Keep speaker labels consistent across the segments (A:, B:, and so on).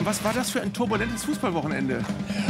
A: Was war das für ein turbulentes Fußballwochenende?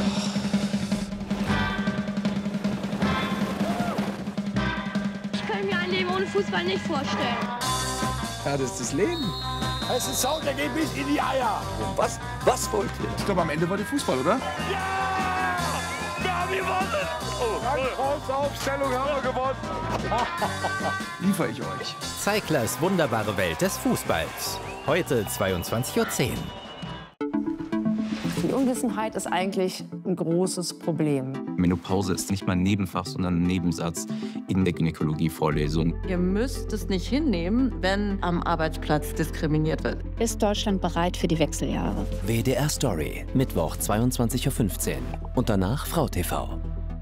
B: Ich kann mir ein Leben ohne Fußball nicht vorstellen.
C: Ja, das ist das Leben.
D: Es ist Sound, der geht bis in die Eier.
C: Was wollt ihr?
A: Ich glaube, am Ende war der Fußball, oder?
D: Ja! Wir haben gewonnen! Oh, Aufstellung haben wir gewonnen.
A: Liefere ich euch.
E: Zeiglers wunderbare Welt des Fußballs. Heute 22:10 Uhr.
F: Die Unwissenheit ist eigentlich ein großes Problem.
G: Menopause ist nicht mal ein Nebenfach, sondern ein Nebensatz in der Gynäkologie-Vorlesung.
H: Ihr müsst es nicht hinnehmen, wenn am Arbeitsplatz diskriminiert wird.
I: Ist Deutschland bereit für die Wechseljahre?
E: WDR Story, Mittwoch 22:15 Uhr. Und danach Frau TV.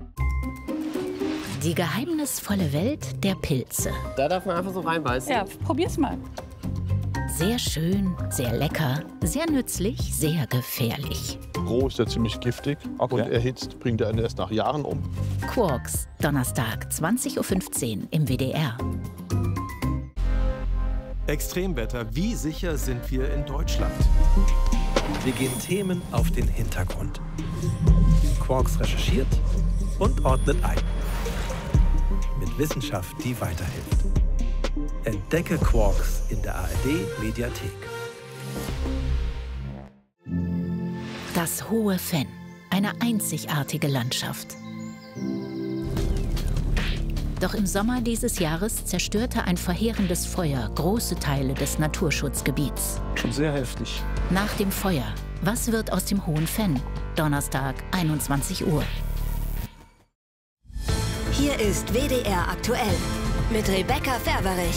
I: Die geheimnisvolle Welt der Pilze.
C: Da darf man einfach so reinbeißen.
F: Ja, probier's mal.
I: Sehr schön, sehr lecker, sehr nützlich, sehr gefährlich.
J: Roh ist er ziemlich giftig und erhitzt bringt er ihn erst nach Jahren um.
I: Quarks, Donnerstag 20:15 Uhr im WDR.
K: Extremwetter, wie sicher sind wir in Deutschland? Wir gehen Themen auf den Hintergrund. Quarks recherchiert und ordnet ein. Mit Wissenschaft, die weiterhilft. Entdecke Quarks in der ARD-Mediathek.
I: Das Hohe Fenn, eine einzigartige Landschaft. Doch im Sommer dieses Jahres zerstörte ein verheerendes Feuer große Teile des Naturschutzgebiets.
J: Schon sehr heftig.
I: Nach dem Feuer, was wird aus dem Hohen Fenn? Donnerstag, 21 Uhr.
L: Hier ist WDR aktuell mit Rebecca Ferberich.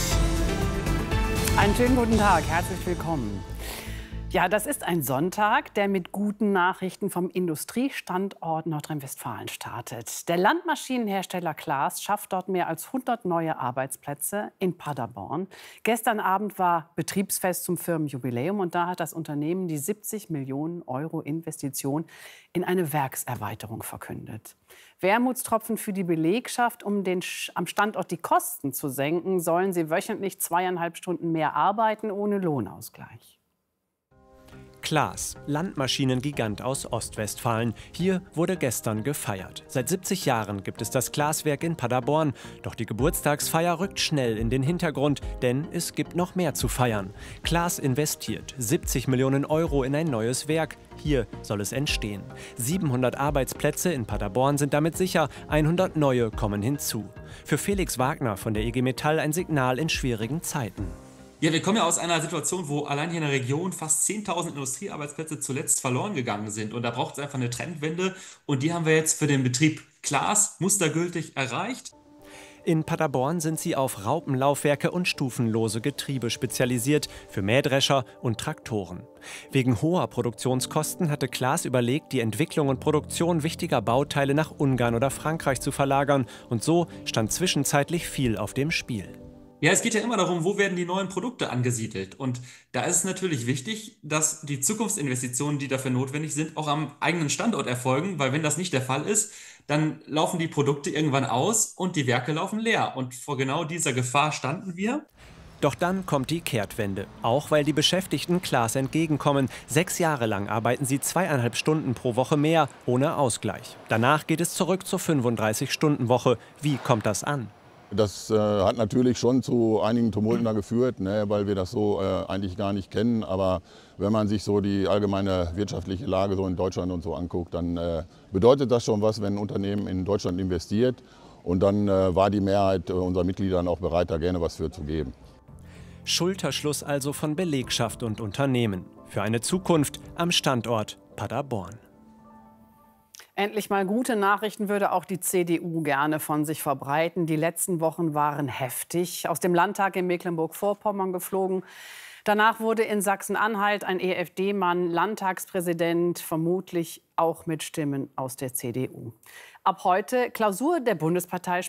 F: Einen schönen guten Tag, herzlich willkommen. Ja, das ist ein Sonntag, der mit guten Nachrichten vom Industriestandort Nordrhein-Westfalen startet. Der Landmaschinenhersteller Claas schafft dort mehr als 100 neue Arbeitsplätze in Paderborn. Gestern Abend war Betriebsfest zum Firmenjubiläum und da hat das Unternehmen die 70 Millionen Euro Investition in eine Werkserweiterung verkündet. Wermutstropfen für die Belegschaft, um am Standort die Kosten zu senken, sollen sie wöchentlich 2,5 Stunden mehr arbeiten ohne Lohnausgleich.
M: Claas, Landmaschinengigant aus Ostwestfalen. Hier wurde gestern gefeiert. Seit 70 Jahren gibt es das Claas-Werk in Paderborn. Doch die Geburtstagsfeier rückt schnell in den Hintergrund, denn es gibt noch mehr zu feiern. Claas investiert 70 Millionen Euro in ein neues Werk. Hier soll es entstehen. 700 Arbeitsplätze in Paderborn sind damit sicher, 100 neue kommen hinzu. Für Felix Wagner von der IG Metall ein Signal in schwierigen Zeiten.
N: Ja, wir kommen ja aus einer Situation, wo allein hier in der Region fast 10.000 Industriearbeitsplätze zuletzt verloren gegangen sind. Und da braucht es einfach eine Trendwende. Und die haben wir jetzt für den Betrieb Claas mustergültig erreicht.
M: In Paderborn sind sie auf Raupenlaufwerke und stufenlose Getriebe spezialisiert, für Mähdrescher und Traktoren. Wegen hoher Produktionskosten hatte Claas überlegt, die Entwicklung und Produktion wichtiger Bauteile nach Ungarn oder Frankreich zu verlagern. Und so stand zwischenzeitlich viel auf dem Spiel.
N: Ja, es geht ja immer darum, wo werden die neuen Produkte angesiedelt. Und da ist es natürlich wichtig, dass die Zukunftsinvestitionen, die dafür notwendig sind, auch am eigenen Standort erfolgen. Weil wenn das nicht der Fall ist, dann laufen die Produkte irgendwann aus und die Werke laufen leer. Und vor genau dieser Gefahr standen wir.
M: Doch dann kommt die Kehrtwende. Auch weil die Beschäftigten Claas entgegenkommen. 6 Jahre lang arbeiten sie 2,5 Stunden pro Woche mehr, ohne Ausgleich. Danach geht es zurück zur 35-Stunden-Woche. Wie kommt das an?
O: Das hat natürlich schon zu einigen Tumulten da geführt, ne, weil wir das so eigentlich gar nicht kennen. Aber wenn man sich so die allgemeine wirtschaftliche Lage so in Deutschland und so anguckt, dann bedeutet das schon was, wenn ein Unternehmen in Deutschland investiert. Und dann war die Mehrheit unserer Mitglieder auch bereit, da gerne was für zu geben.
M: Schulterschluss also von Belegschaft und Unternehmen. Für eine Zukunft am Standort Paderborn.
F: Endlich mal gute Nachrichten würde auch die CDU gerne von sich verbreiten. Die letzten Wochen waren heftig. Aus dem Landtag in Mecklenburg-Vorpommern geflogen. Danach wurde in Sachsen-Anhalt ein EFD-Mann Landtagspräsident, vermutlich auch mit Stimmen aus der CDU. Ab heute Klausur der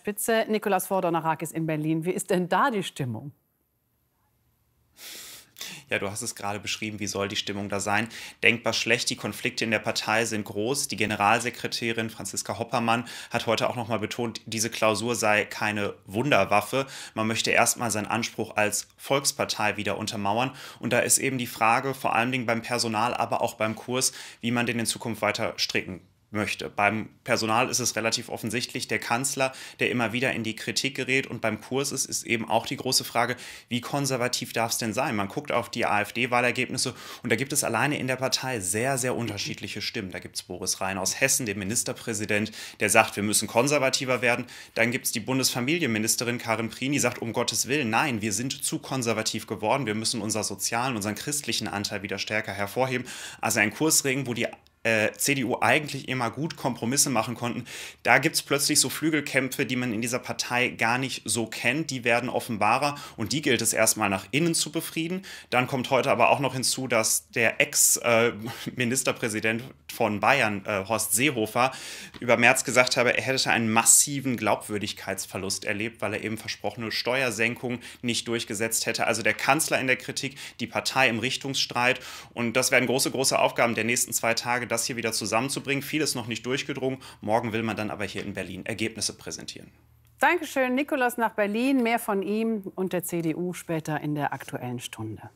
F: Bundesparteispitze. Nikolaus Fordonarakis in Berlin. Wie ist denn da die Stimmung?
P: Ja, du hast es gerade beschrieben, wie soll die Stimmung da sein? Denkbar schlecht, die Konflikte in der Partei sind groß. Die Generalsekretärin Franziska Hoppermann hat heute auch noch mal betont, diese Klausur sei keine Wunderwaffe. Man möchte erstmal seinen Anspruch als Volkspartei wieder untermauern. Und da ist eben die Frage, vor allen Dingen beim Personal, aber auch beim Kurs, wie man den in Zukunft weiter stricken möchte. Beim Personal ist es relativ offensichtlich, der Kanzler, der immer wieder in die Kritik gerät, und beim Kurs ist eben auch die große Frage, wie konservativ darf es denn sein? Man guckt auf die AfD-Wahlergebnisse und da gibt es alleine in der Partei sehr, sehr unterschiedliche Stimmen. Da gibt es Boris Rhein aus Hessen, den Ministerpräsident, der sagt, wir müssen konservativer werden. Dann gibt es die Bundesfamilienministerin Karin Prien, die sagt, um Gottes Willen, nein, wir sind zu konservativ geworden, wir müssen unseren sozialen, unseren christlichen Anteil wieder stärker hervorheben. Also ein Kursregen, wo die CDU eigentlich immer gut Kompromisse machen konnten. Da gibt es plötzlich so Flügelkämpfe, die man in dieser Partei gar nicht so kennt. Die werden offenbarer und die gilt es erstmal nach innen zu befrieden. Dann kommt heute aber auch noch hinzu, dass der Ex-Ministerpräsident von Bayern, Horst Seehofer, über Merz gesagt habe, er hätte einen massiven Glaubwürdigkeitsverlust erlebt, weil er eben versprochene Steuersenkungen nicht durchgesetzt hätte. Also der Kanzler in der Kritik, die Partei im Richtungsstreit. Und das werden große, große Aufgaben der nächsten 2 Tage, das hier wieder zusammenzubringen. Vieles noch nicht durchgedrungen. Morgen will man dann aber hier in Berlin Ergebnisse präsentieren.
F: Dankeschön, Nikolaus nach Berlin. Mehr von ihm und der CDU später in der Aktuellen Stunde.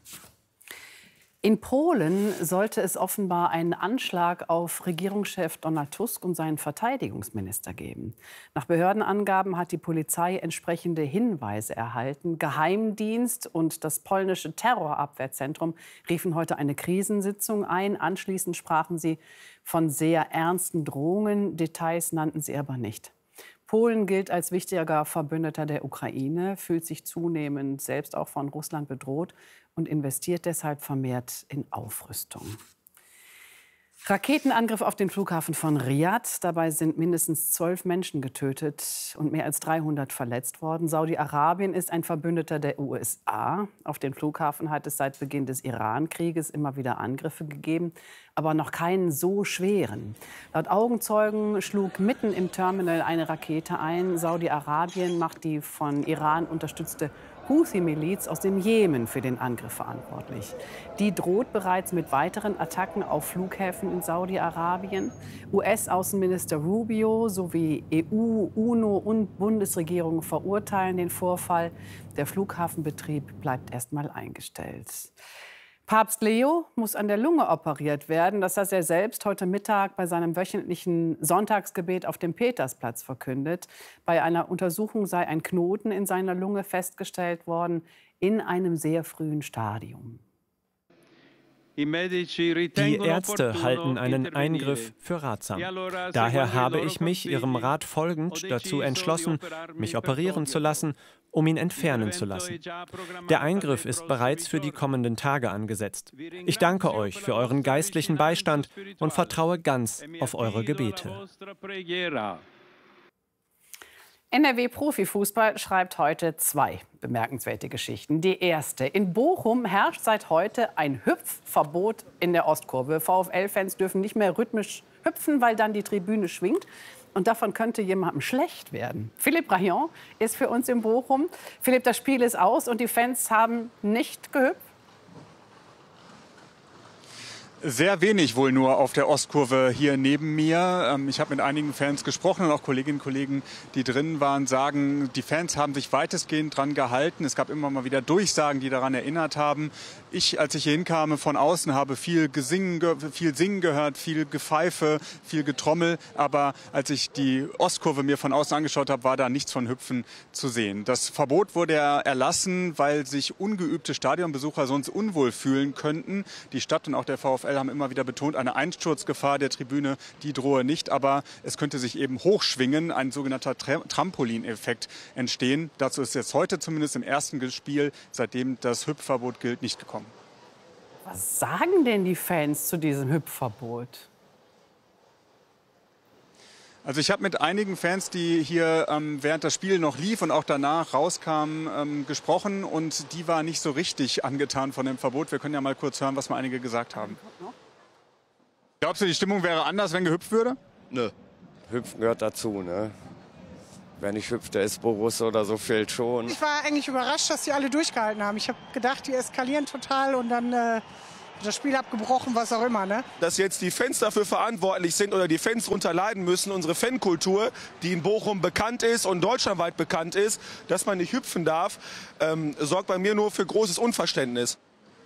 F: In Polen sollte es offenbar einen Anschlag auf Regierungschef Donald Tusk und seinen Verteidigungsminister geben. Nach Behördenangaben hat die Polizei entsprechende Hinweise erhalten. Geheimdienst und das polnische Terrorabwehrzentrum riefen heute eine Krisensitzung ein. Anschließend sprachen sie von sehr ernsten Drohungen. Details nannten sie aber nicht. Polen gilt als wichtiger Verbündeter der Ukraine, fühlt sich zunehmend selbst auch von Russland bedroht und investiert deshalb vermehrt in Aufrüstung. Raketenangriff auf den Flughafen von Riad. Dabei sind mindestens 12 Menschen getötet und mehr als 300 verletzt worden. Saudi-Arabien ist ein Verbündeter der USA. Auf den Flughafen hat es seit Beginn des Iran-Krieges immer wieder Angriffe gegeben, aber noch keinen so schweren. Laut Augenzeugen schlug mitten im Terminal eine Rakete ein. Saudi-Arabien macht die von Iran unterstützte Houthi-Miliz aus dem Jemen für den Angriff verantwortlich. Die droht bereits mit weiteren Attacken auf Flughäfen in Saudi-Arabien. US-Außenminister Rubio sowie EU, UNO und Bundesregierung verurteilen den Vorfall. Der Flughafenbetrieb bleibt erstmal eingestellt. Papst Leo muss an der Lunge operiert werden. Das hat er selbst heute Mittag bei seinem wöchentlichen Sonntagsgebet auf dem Petersplatz verkündet. Bei einer Untersuchung sei ein Knoten in seiner Lunge festgestellt worden, in einem sehr frühen Stadium.
M: Die Ärzte halten einen Eingriff für ratsam. Daher habe ich mich ihrem Rat folgend dazu entschlossen, mich operieren zu lassen, um ihn entfernen zu lassen. Der Eingriff ist bereits für die kommenden Tage angesetzt. Ich danke euch für euren geistlichen Beistand und vertraue ganz auf eure Gebete.
F: NRW-Profifußball schreibt heute 2 bemerkenswerte Geschichten. Die erste: In Bochum herrscht seit heute ein Hüpfverbot in der Ostkurve. VfL-Fans dürfen nicht mehr rhythmisch hüpfen, weil dann die Tribüne schwingt. Und davon könnte jemandem schlecht werden. Philipp Rayon ist für uns in Bochum. Philipp, das Spiel ist aus und die Fans haben nicht gehüpft.
Q: Sehr wenig wohl nur auf der Ostkurve hier neben mir. Ich habe mit einigen Fans gesprochen und auch Kolleginnen und Kollegen, die drin waren, sagen, die Fans haben sich weitestgehend dran gehalten. Es gab immer mal wieder Durchsagen, die daran erinnert haben. Als ich hier hinkam von außen, habe viel Singen gehört, viel Gepfeife, viel Getrommel. Aber als ich die Ostkurve mir von außen angeschaut habe, war da nichts von Hüpfen zu sehen. Das Verbot wurde erlassen, weil sich ungeübte Stadionbesucher sonst unwohl fühlen könnten. Die Stadt und auch der VfL haben immer wieder betont, eine Einsturzgefahr der Tribüne, die drohe nicht. Aber es könnte sich eben hochschwingen, ein sogenannter Trampolineffekt entstehen. Dazu ist jetzt heute zumindest im ersten Spiel, seitdem das Hüpfverbot gilt, nicht gekommen.
F: Was sagen denn die Fans zu diesem Hüpfverbot?
Q: Also ich habe mit einigen Fans, die hier während das Spiel noch lief und auch danach rauskamen, gesprochen. Und die waren nicht so richtig angetan von dem Verbot. Wir können ja mal kurz hören, was mal einige gesagt haben. Glaubst du, die Stimmung wäre anders, wenn gehüpft würde?
R: Nö. Hüpfen gehört dazu, ne? Wenn ich hüpfe, der ist Borusse oder so, fehlt schon.
S: Ich war eigentlich überrascht, dass die alle durchgehalten haben. Ich habe gedacht, die eskalieren total und dann das Spiel abgebrochen, was auch immer. Ne?
T: Dass jetzt die Fans dafür verantwortlich sind oder die Fans darunter leiden müssen, unsere Fankultur, die in Bochum bekannt ist und deutschlandweit bekannt ist, dass man nicht hüpfen darf, sorgt bei mir nur für großes Unverständnis.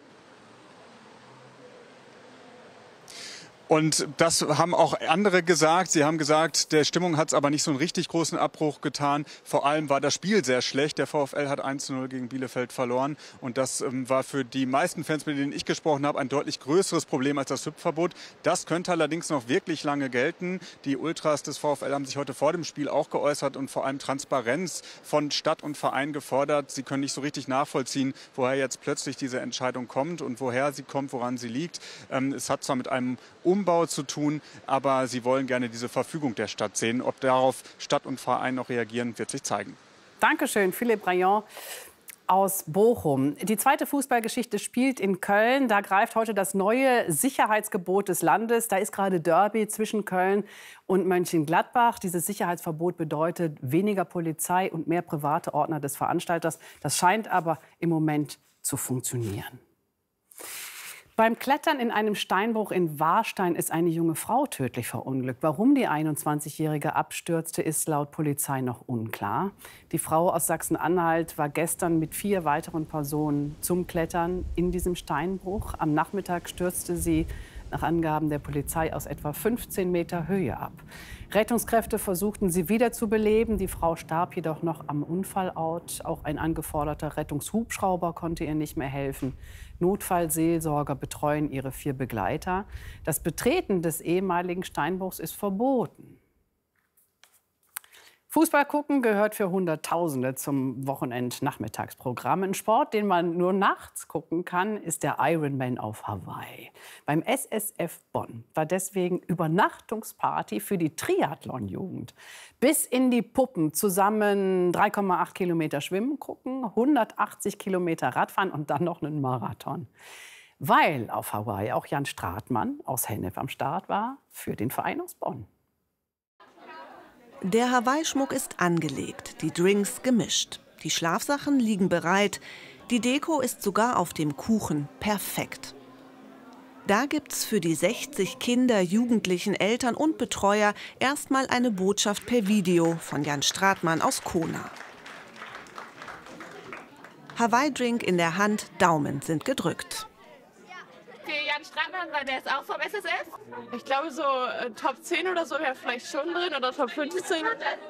Q: Und das haben auch andere gesagt. Sie haben gesagt, der Stimmung hat es aber nicht so einen richtig großen Abbruch getan. Vor allem war das Spiel sehr schlecht. Der VfL hat 1:0 gegen Bielefeld verloren. Und das war für die meisten Fans, mit denen ich gesprochen habe, ein deutlich größeres Problem als das Hüpfverbot. Das könnte allerdings noch wirklich lange gelten. Die Ultras des VfL haben sich heute vor dem Spiel auch geäußert und vor allem Transparenz von Stadt und Verein gefordert. Sie können nicht so richtig nachvollziehen, woher jetzt plötzlich diese Entscheidung kommt und woher sie kommt, woran sie liegt. Es hat zwar mit einem Umbau zu tun, aber sie wollen gerne diese Verfügung der Stadt sehen. Ob darauf Stadt und Verein noch reagieren, wird sich zeigen.
F: Dankeschön, Philipp Rayon aus Bochum. Die zweite Fußballgeschichte spielt in Köln. Da greift heute das neue Sicherheitsgebot des Landes. Da ist gerade Derby zwischen Köln und Mönchengladbach. Dieses Sicherheitsverbot bedeutet weniger Polizei und mehr private Ordner des Veranstalters. Das scheint aber im Moment zu funktionieren. Beim Klettern in einem Steinbruch in Warstein ist eine junge Frau tödlich verunglückt. Warum die 21-Jährige abstürzte, ist laut Polizei noch unklar. Die Frau aus Sachsen-Anhalt war gestern mit 4 weiteren Personen zum Klettern in diesem Steinbruch. Am Nachmittag stürzte sie nach Angaben der Polizei aus etwa 15 Meter Höhe ab. Rettungskräfte versuchten, sie wieder zu beleben. Die Frau starb jedoch noch am Unfallort. Auch ein angeforderter Rettungshubschrauber konnte ihr nicht mehr helfen. Notfallseelsorger betreuen ihre 4 Begleiter. Das Betreten des ehemaligen Steinbruchs ist verboten. Fußball gucken gehört für Hunderttausende zum Wochenend-Nachmittagsprogramm. Ein Sport, den man nur nachts gucken kann, ist der Ironman auf Hawaii. Beim SSF Bonn war deswegen Übernachtungsparty für die Triathlon-Jugend. Bis in die Puppen zusammen 3,8 Kilometer schwimmen gucken, 180 Kilometer Radfahren und dann noch einen Marathon. Weil auf Hawaii auch Jan Stratmann aus Hennef am Start war für den Verein aus Bonn.
U: Der Hawaii-Schmuck ist angelegt, die Drinks gemischt. Die Schlafsachen liegen bereit. Die Deko ist sogar auf dem Kuchen perfekt. Da gibt's für die 60 Kinder, Jugendlichen, Eltern und Betreuer erstmal eine Botschaft per Video von Jan Stratmann aus Kona. Hawaii-Drink in der Hand, Daumen sind gedrückt.
V: Für Jan Stratmann, weil der ist auch vom SSF. Ich glaube, so Top 10 oder so wäre vielleicht schon drin oder Top 15.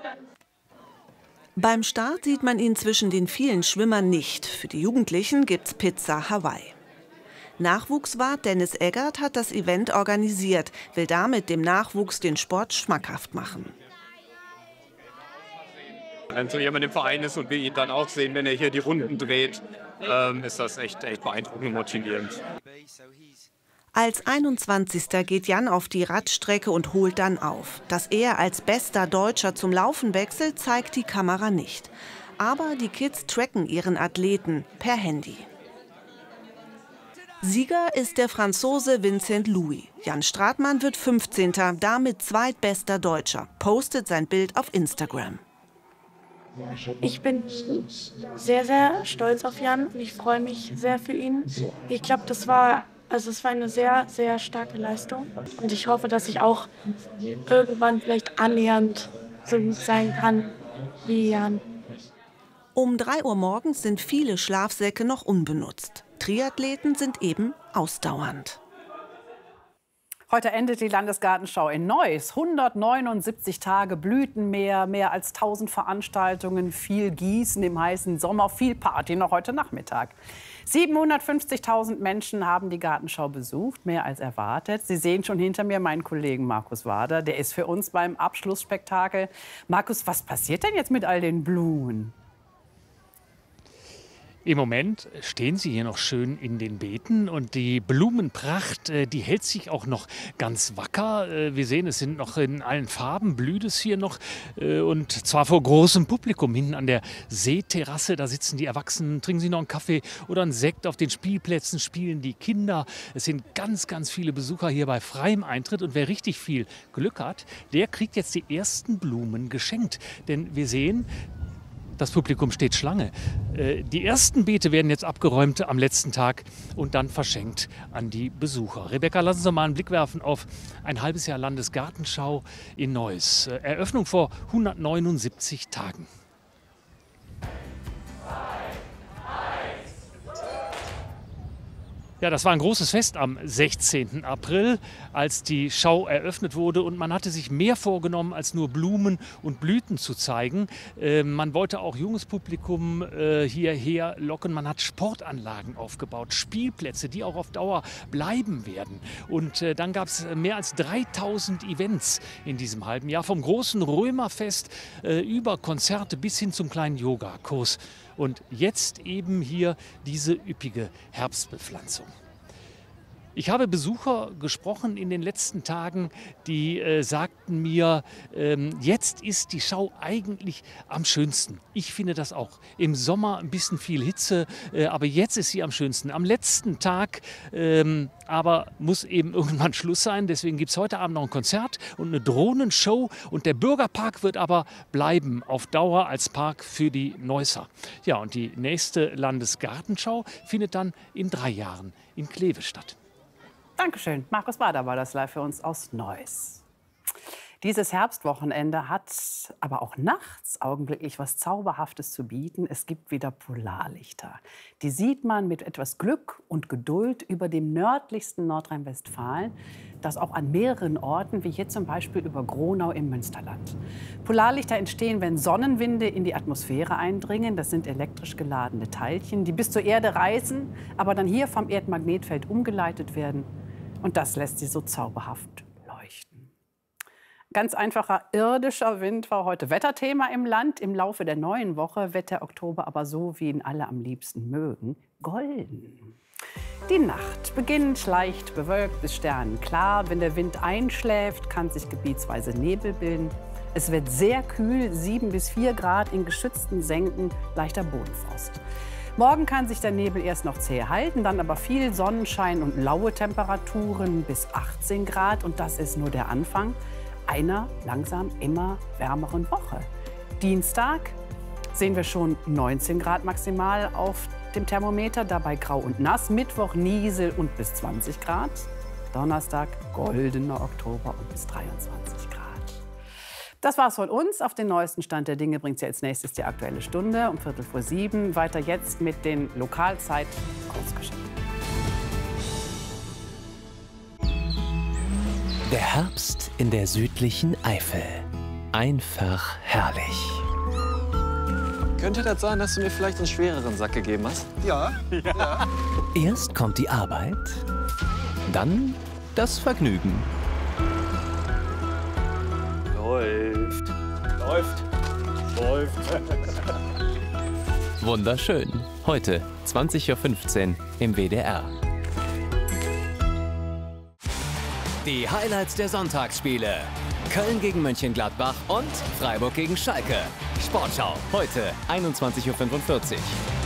U: Beim Start sieht man ihn zwischen den vielen Schwimmern nicht. Für die Jugendlichen gibt's Pizza Hawaii. Nachwuchswart Dennis Eggert hat das Event organisiert, will damit dem Nachwuchs den Sport schmackhaft machen.
W: Wenn so jemand im Verein ist und wir ihn dann auch sehen, wenn er hier die Runden dreht, ist das echt beeindruckend und motivierend.
U: Als 21. geht Jan auf die Radstrecke und holt dann auf. Dass er als bester Deutscher zum Laufen wechselt, zeigt die Kamera nicht. Aber die Kids tracken ihren Athleten per Handy. Sieger ist der Franzose Vincent Louis. Jan Stratmann wird 15. damit zweitbester Deutscher, postet sein Bild auf Instagram.
V: Ich bin sehr, sehr stolz auf Jan und ich freue mich sehr für ihn. Ich glaube, es war eine sehr, sehr starke Leistung. Und ich hoffe, dass ich auch irgendwann vielleicht annähernd so gut sein kann wie Jan.
U: Um 3 Uhr morgens sind viele Schlafsäcke noch unbenutzt. Triathleten sind eben ausdauernd.
F: Heute endet die Landesgartenschau in Neuss. 179 Tage Blütenmeer, mehr als 1000 Veranstaltungen, viel Gießen im heißen Sommer, viel Party noch heute Nachmittag. 750.000 Menschen haben die Gartenschau besucht, mehr als erwartet. Sie sehen schon hinter mir meinen Kollegen Markus Wader, der ist für uns beim Abschlussspektakel. Markus, was passiert denn jetzt mit all den Blumen?
A: Im Moment stehen sie hier noch schön in den Beeten und die Blumenpracht, die hält sich auch noch ganz wacker. Wir sehen, es sind noch in allen Farben, blüht es hier noch und zwar vor großem Publikum. Hinten an der Seeterrasse, da sitzen die Erwachsenen, trinken sie noch einen Kaffee oder einen Sekt. Auf den Spielplätzen spielen die Kinder. Es sind ganz, ganz viele Besucher hier bei freiem Eintritt und wer richtig viel Glück hat, der kriegt jetzt die ersten Blumen geschenkt. Denn wir sehen, das Publikum steht Schlange. Die ersten Beete werden jetzt abgeräumt am letzten Tag und dann verschenkt an die Besucher. Rebecca, lassen Sie mal einen Blick werfen auf ein halbes Jahr Landesgartenschau in Neuss. Eröffnung vor 179 Tagen. Ja, das war ein großes Fest am 16. April, als die Schau eröffnet wurde. Und man hatte sich mehr vorgenommen, als nur Blumen und Blüten zu zeigen. Man wollte auch junges Publikum hierher locken. Man hat Sportanlagen aufgebaut, Spielplätze, die auch auf Dauer bleiben werden. Und dann gab es mehr als 3000 Events in diesem halben Jahr. Vom großen Römerfest über Konzerte bis hin zum kleinen Yogakurs. Und jetzt eben hier diese üppige Herbstbepflanzung. Ich habe Besucher gesprochen in den letzten Tagen, die sagten mir, jetzt ist die Schau eigentlich am schönsten. Ich finde das auch. Im Sommer ein bisschen viel Hitze, aber jetzt ist sie am schönsten. Am letzten Tag aber muss eben irgendwann Schluss sein. Deswegen gibt es heute Abend noch ein Konzert und eine Drohnenshow. Und der Bürgerpark wird aber bleiben auf Dauer als Park für die Neusser. Ja, und die nächste Landesgartenschau findet dann in 3 Jahren in Kleve statt.
F: Dankeschön. Markus Bader war das live für uns aus Neuss. Dieses Herbstwochenende hat aber auch nachts augenblicklich was Zauberhaftes zu bieten. Es gibt wieder Polarlichter. Die sieht man mit etwas Glück und Geduld über dem nördlichsten Nordrhein-Westfalen, das auch an mehreren Orten, wie hier zum Beispiel über Gronau im Münsterland. Polarlichter entstehen, wenn Sonnenwinde in die Atmosphäre eindringen. Das sind elektrisch geladene Teilchen, die bis zur Erde reisen, aber dann hier vom Erdmagnetfeld umgeleitet werden. Und das lässt sie so zauberhaft leuchten. Ganz einfacher irdischer Wind war heute Wetterthema im Land. Im Laufe der neuen Woche wird der Oktober aber so, wie ihn alle am liebsten mögen, golden. Die Nacht beginnt leicht bewölkt bis sternenklar. Wenn der Wind einschläft, kann sich gebietsweise Nebel bilden. Es wird sehr kühl, 7 bis 4 Grad in geschützten Senken, leichter Bodenfrost. Morgen kann sich der Nebel erst noch zäh halten, dann aber viel Sonnenschein und laue Temperaturen bis 18 Grad. Und das ist nur der Anfang einer langsam immer wärmeren Woche. Dienstag sehen wir schon 19 Grad maximal auf dem Thermometer, dabei grau und nass. Mittwoch Niesel und bis 20 Grad. Donnerstag goldener Oktober und bis 23 Grad. Das war's von uns. Auf den neuesten Stand der Dinge bringt Sie als nächstes die Aktuelle Stunde um 6:15. Weiter jetzt mit den Lokalzeit-Kurzgeschichten.
E: Der Herbst in der südlichen Eifel. Einfach herrlich.
C: Könnte das sein, dass du mir vielleicht einen schwereren Sack gegeben hast?
J: Ja.
E: Erst kommt die Arbeit, dann das Vergnügen.
C: Läuft.
E: Wunderschön. Heute 20:15 Uhr im WDR. Die Highlights der Sonntagsspiele. Köln gegen Mönchengladbach und Freiburg gegen Schalke. Sportschau, heute 21:45 Uhr.